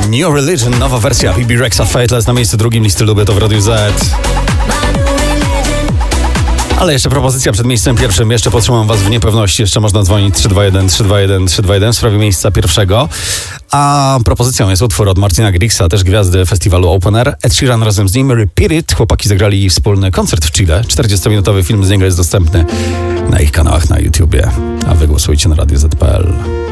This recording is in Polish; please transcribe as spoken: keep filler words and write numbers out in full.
New Religion, nowa wersja P B Rexa Fateless na miejscu drugim listy Lubię to w Radiu Z. Ale jeszcze propozycja przed miejscem pierwszym. Jeszcze potrzymam was w niepewności. Jeszcze można dzwonić trzy dwa jeden, trzy dwa jeden, trzy dwa jeden w sprawie miejsca pierwszego. A propozycją jest utwór od Martina Garrixa, też gwiazdy festiwalu Open Air. Ed Sheeran razem z nim, Repeat It. Chłopaki zagrali wspólny koncert w Chile. czterdziestominutowy film z niego jest dostępny na ich kanałach na YouTubie. A wy głosujcie na radio zet kropka pe el.